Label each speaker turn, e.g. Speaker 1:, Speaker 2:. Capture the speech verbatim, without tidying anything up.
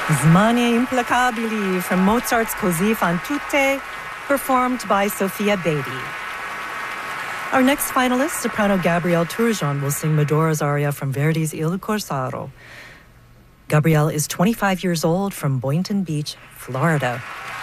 Speaker 1: Smanie Implacabili from Mozart's Così fan tutte, performed by Sophia Beatty. Our next finalist, soprano Gabrielle Turgeon, will sing Medora's aria from Verdi's Il Corsaro. Gabrielle is twenty-five years old from Boynton Beach, Florida.